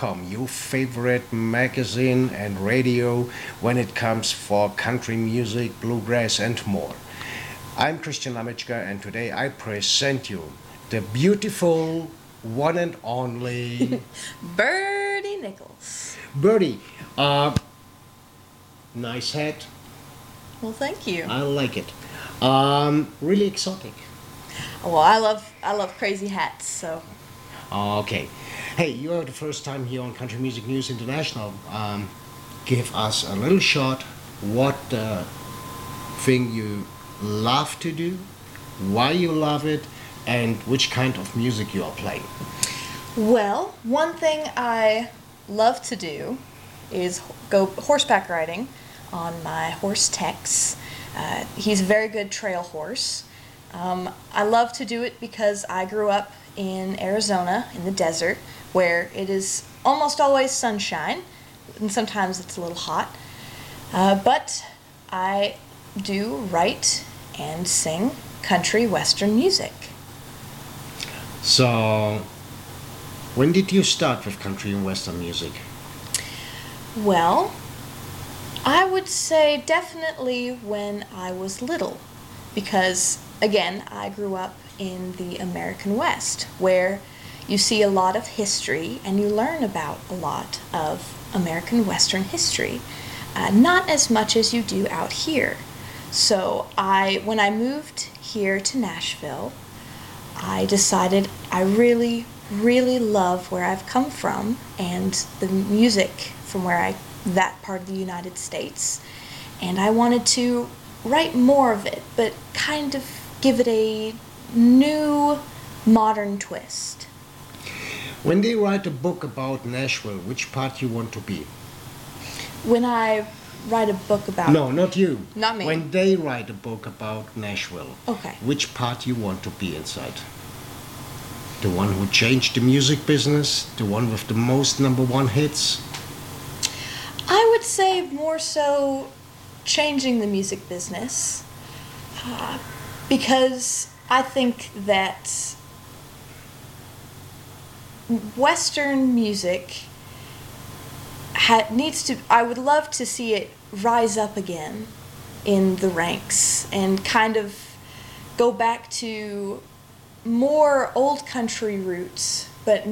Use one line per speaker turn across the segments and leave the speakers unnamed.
countrymusic.com, your favorite magazine and radio when it comes for country music, bluegrass, and more. I'm Christian Lamichka, and today I present you the beautiful one and only
Birdie Nichols.
Birdie. Nice hat.
Well, thank you.
I like it. Really exotic.
Well, I love crazy hats. So.
Okay. Hey, you are the first time here on Country Music News International. Give us a little short what thing you love to do, why you love it, and which kind of music you are playing.
Well, one thing I love to do is go horseback riding on my horse Tex. He's a very good trail horse. I love to do it because I grew up in Arizona in the desert where it is almost always sunshine and sometimes it's a little hot. But I do write and sing country western music.
So, when did you start with country and western music?
Well, I would say definitely when I was little, because again, I grew up in the American West, where you see a lot of history and you learn about a lot of American Western history, not as much as you do out here. So when I moved here to Nashville, I decided I really, really love where I've come from and the music from that part of the United States. And I wanted to write more of it, but kind of give it a new, modern twist.
When they write a book about Nashville, which part you want to be?
When I write a book about...
No, not you.
Not me.
When they write a book about Nashville,
okay,
which part you want to be inside? The one who changed the music business? The one with the most #1 hits?
I would say more so changing the music business, because I think that Western music I would love to see it rise up again in the ranks and kind of go back to more old country roots, but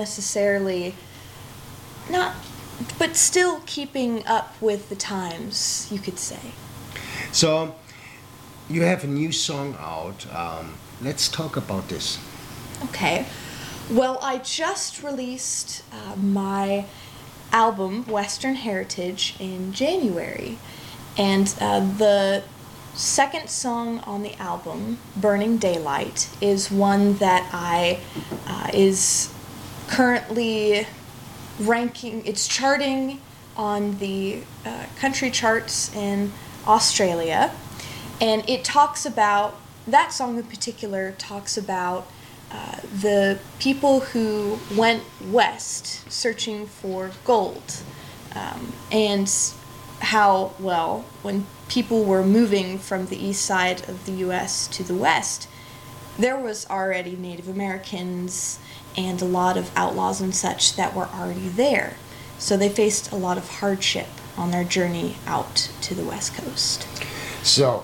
but still keeping up with the times, you could say.
So, you have a new song out. Let's talk about this.
Okay. Well, I just released my album, Western Heritage, in January. And the second song on the album, Burning Daylight, is one that is currently ranking, it's charting on the country charts in Australia, and that song in particular talks about the people who went west searching for gold, and how, well, when people were moving from the east side of the U.S. to the west, there was already Native Americans and a lot of outlaws and such that were already there. So they faced a lot of hardship on their journey out to the West Coast.
So,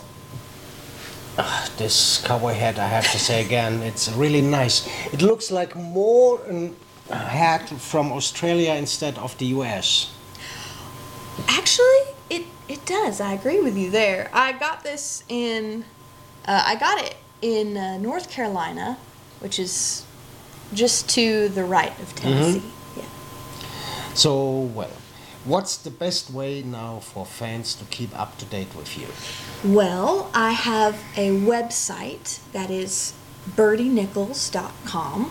this cowboy hat, I have to say again, it's really nice. It looks like more a hat from Australia instead of the US.
Actually, it does. I agree with you there. I got it in North Carolina, which is just to the right of Tennessee. Mm-hmm. Yeah.
So, well, what's the best way now for fans to keep up to date with you?
Well, I have a website that is birdienichols.com,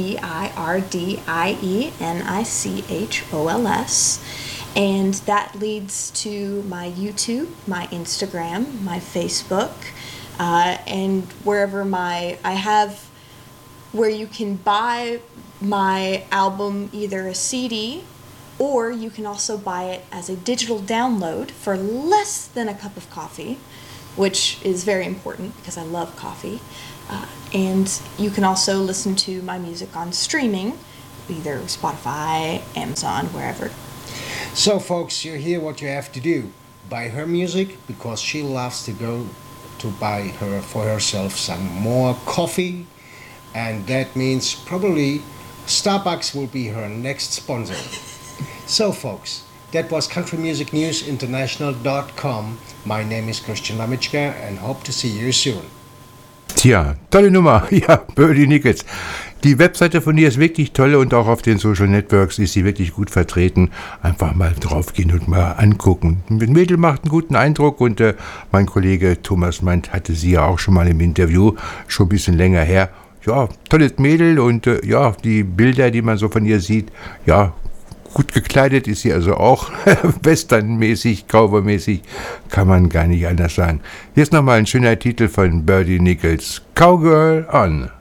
BirdieNichols, and that leads to my YouTube, my Instagram, my Facebook, and where you can buy my album, either a CD, or you can also buy it as a digital download for less than a cup of coffee, which is very important because I love coffee. And you can also listen to my music on streaming either Spotify, Amazon, wherever.
So, folks, you hear what you have to do. Buy her music because she loves to go to buy her for herself some more coffee, and that means probably Starbucks will be her next sponsor. So, folks, that was countrymusicnewsinternational.com. My name is Christian Lamitschka and hope to see you soon.
Tja, tolle Nummer. Ja, Birdie Nichols. Die Webseite von ihr ist wirklich toll und auch auf den Social Networks ist sie wirklich gut vertreten. Einfach mal draufgehen und mal angucken. Das Mädel macht einen guten Eindruck und mein Kollege Thomas Mandt hatte sie ja auch schon mal im Interview, schon ein bisschen länger her. Ja, tolles Mädel und ja, die Bilder, die man so von ihr sieht, ja, gut gekleidet ist sie also auch, westernmäßig, cowboymäßig, kann man gar nicht anders sagen. Hier ist nochmal ein schöner Titel von Birdie Nichols, Cowgirl On.